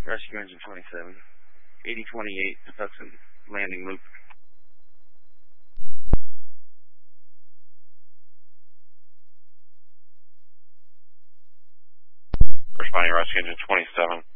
Rescue Engine 27. 8028 Patuxent landing loop. Responding Rescue Engine 27.